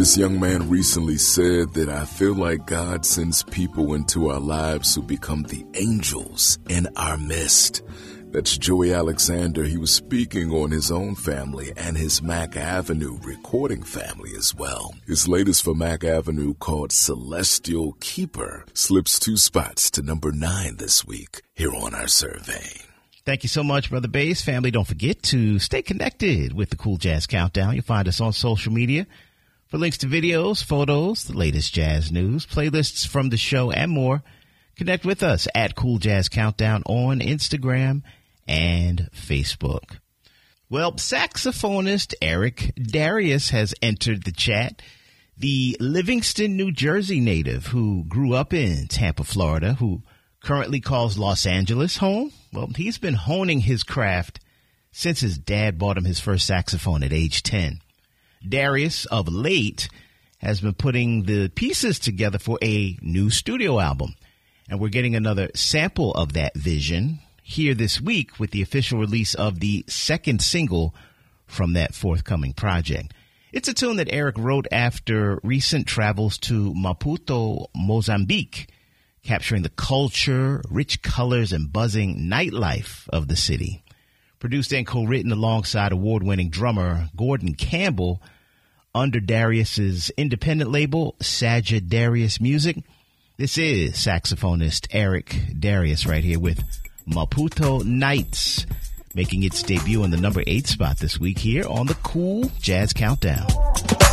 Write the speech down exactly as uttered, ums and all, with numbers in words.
This young man recently said that I feel like God sends people into our lives who become the angels in our midst. That's Joey Alexander. He was speaking on his own family and his Mac Avenue recording family as well. His latest for Mac Avenue, called Celestial Keeper, slips two spots to number nine this week here on our survey. Thank you so much, Brother Bass. Family, don't forget to stay connected with the Cool Jazz Countdown. You'll find us on social media for links to videos, photos, the latest jazz news, playlists from the show, and more. Connect with us at Cool Jazz Countdown on Instagram and Facebook. Well, saxophonist Eric Darius has entered the chat. The Livingston, New Jersey native who grew up in Tampa, Florida, who currently calls Los Angeles home. Well, he's been honing his craft since his dad bought him his first saxophone at age ten. Darius, of late, has been putting the pieces together for a new studio album. And we're getting another sample of that vision here this week with the official release of the second single from that forthcoming project. It's a tune that Eric wrote after recent travels to Maputo, Mozambique, capturing the culture, rich colors, and buzzing nightlife of the city. Produced and co-written alongside award-winning drummer Gordon Campbell under Darius's independent label, Sagittarius Music. This is saxophonist Eric Darius right here with Maputo Nights, making its debut in the number eight spot this week here on the Cool Jazz Countdown.